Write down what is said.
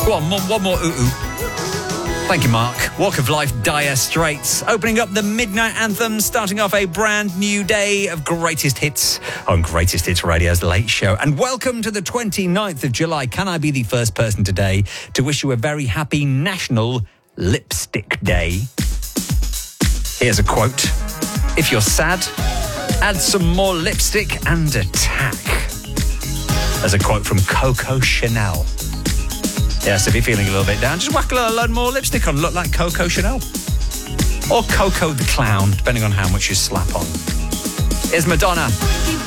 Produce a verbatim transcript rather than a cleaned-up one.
Go on, one, one more ooh-ooh. Thank you, Mark. Walk of Life, Dire Straits. Opening up the Midnight Anthem, starting off a brand new day of greatest hits on Greatest Hits Radio's Late Show. And welcome to the twenty-ninth of July. Can I be the first person today to wish you a very happy National Lipstick Day? Here's a quote. If you're sad, add some more lipstick and attack. There's a quote from Coco Chanel. Yes, if you're feeling a little bit down, just whack a load more lipstick on. Look like Coco Chanel. Or Coco the Clown, depending on how much you slap on. Here's Madonna.